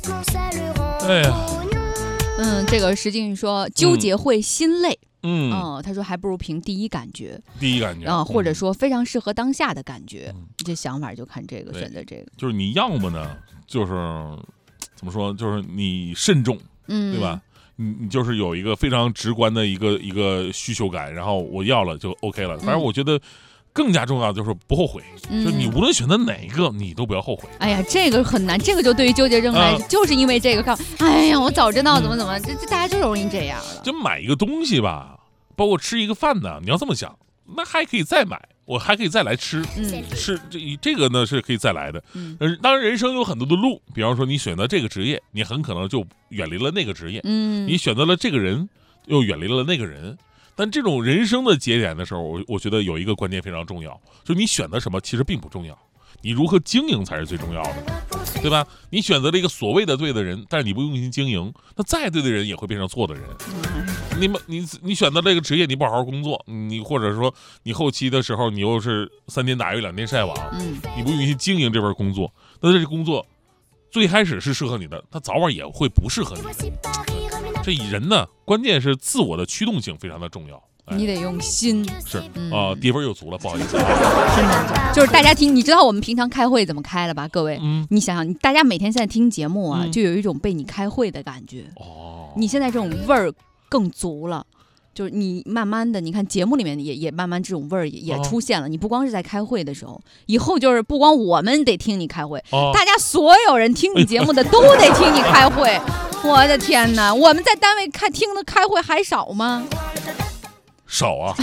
哎呀， 这个石静说纠结会心累。他说还不如凭第一感觉啊，或者说非常适合当下的感觉。这想法就看这个，选择这个。 就是你要么呢，就是怎么说，就是你慎重，对吧？你就是有一个非常直观的一个需求感，然后我要了就 OK 了。反正我觉得更加重要的就是不后悔，就你无论选择哪一个，你都不要后悔。 哎呀，这个很难，这个就对于纠结症来说，就是因为这个哎呀，我早知道怎么，这大家就容易这样了。 就买一个东西吧，包括吃一个饭呢，你要这么想，那还可以再买，我还可以再来吃，吃这个呢是可以再来的。当然人生有很多的路，比方说你选择这个职业，你很可能就远离了那个职业，你选择了这个人，又远离了那个人。但这种人生的节点的时候，我觉得有一个关键非常重要，就是你选择什么其实并不重要，你如何经营才是最重要的，对吧？你选择了一个所谓的对的人，但是你不用心经营，那再对的人也会变成错的人。你选择这个职业，你不好好工作，你或者说你后期的时候，你又是3天打鱼2天晒网，你不用心经营这份工作，那这工作最开始是适合你的，它早晚也会不适合你的。这人呢，关键是自我的驱动性非常的重要。 你得用心， 是跌分又足了，不好意思真的就是大家听，你知道我们平常开会怎么开了吧？各位，你想想，大家每天现在听节目啊，就有一种被你开会的感觉。你现在这种味儿更足了。就是你慢慢的，你看节目里面也慢慢这种味儿也出现了。你不光是在开会的时候，以后就是不光我们得听你开会，大家所有人听你节目的都得听你开会。我的天哪，我们在单位听的开会还少吗？ 少啊。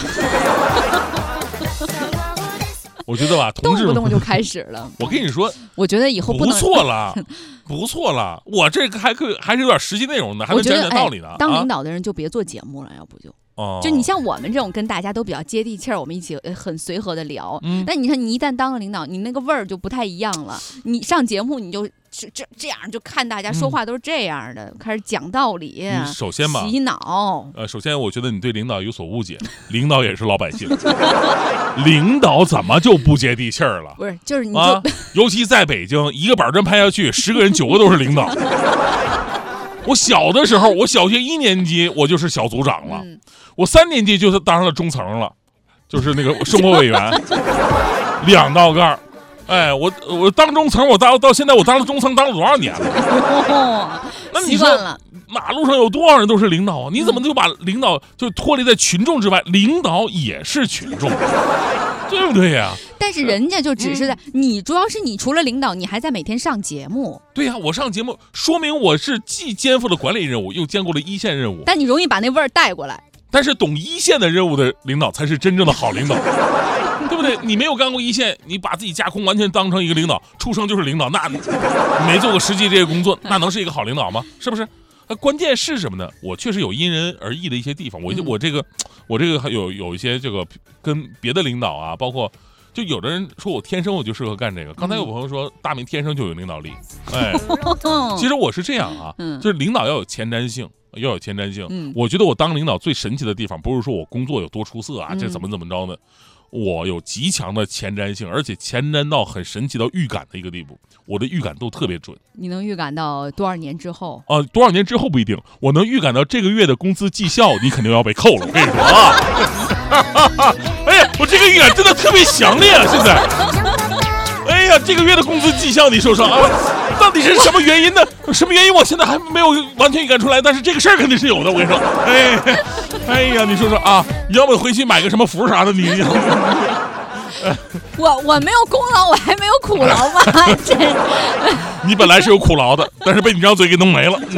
我觉得吧，同志动不动就开始了。 我跟你说， 我觉得以后不能不错了，我这个还是有点实际内容的，还能讲讲道理呢。 当领导的人就别做节目了，要不就。就你像我们这种跟大家都比较接地气儿，我们一起很随和的聊。但你看，你一旦当了领导，你那个味儿就不太一样了。你上节目，你就这样就看大家说话都是这样的，开始讲道理。 首先吧， 洗脑。 首先我觉得你对领导有所误解，领导也是老百姓，领导怎么就不接地气儿了？ 不是，就是你尤其在北京，一个板砖拍下去，10个人9个都是领导。我小的时候，我小学1年级我就是小组长了，我3年级就是当上了中层了，就是那个生活委员，2道杠。哎，我当中层，我到现在我当了中层，当了多少年了？那你说马路上有多少人都是领导啊？你怎么就把领导就脱离在群众之外？领导也是群众，对不对呀？ 但是人家就只是在你，主要是你除了领导，你还在每天上节目。 对呀，我上节目，说明我是既肩负了管理任务，又兼顾了一线任务。 但你容易把那味儿带过来。 但是懂一线的任务的领导才是真正的好领导。对不对？你没有干过一线，你把自己架空完全当成一个领导，出生就是领导，那你没做过实际这些工作，那能是一个好领导吗？是不是？关键是什么呢？我确实有因人而异的一些地方，我这个还有一些这个跟别的领导啊，包括就有的人说我天生我就适合干这个。刚才有朋友说大明天生就有领导力，哎，其实我是这样啊，就是领导要有前瞻性。我觉得我当领导最神奇的地方，不是说我工作有多出色啊，这怎么着呢？我有极强的前瞻性，而且前瞻到很神奇到预感的一个地步，我的预感都特别准。 你能预感到多少年之后？ 多少年之后不一定，我能预感到这个月的工资绩效，你肯定要被扣了。我跟你说啊，哎呀，我这个预感真的特别强烈啊！现在，哎呀，这个月的工资绩效，你说啊，到底是什么原因呢？什么原因？我现在还没有完全预感出来，但是这个事儿肯定是有的。我跟你说，哎呀，你说啊，你要不回去买个什么符啥的，你我没有功劳，我还没有苦劳吗？ 你本来是有苦劳的，但是被你张嘴给弄没了。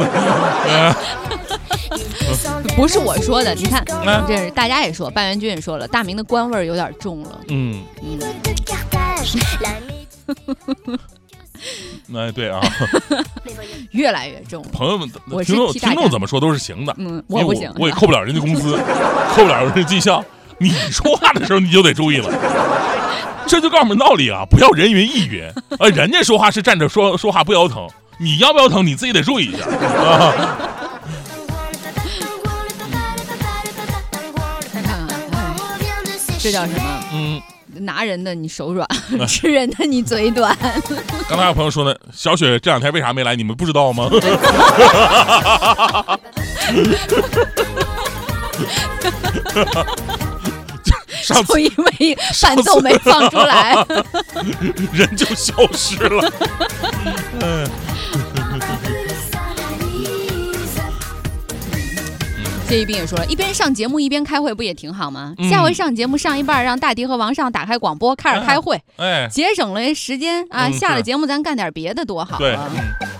不是我说的，你看，这是大家也说，半元君也说了，大明的官味儿有点重了。 哎， 对啊， 越来越重。 朋友们，听众怎么说都是行的。 我不行， 我也扣不了人家工资，扣不了人家绩效。你说话的时候你就得注意了。这就告诉我们道理啊，不要人云亦云啊。人家说话是站着说话不腰疼，你要不腰疼你自己得注意一下啊。 这叫什么？ 拿人的你手软，吃人的你嘴短。 刚才有朋友说呢，小雪这2天为啥没来？你们不知道吗？ 就因为伴奏没放出来， 人就消失了。 谢一斌也说了，一边上节目一边开会，不也挺好吗？下回上节目上一半，让大迪和王上打开广播，开始开会，节省了时间啊。下了节目咱干点别的多好啊。对。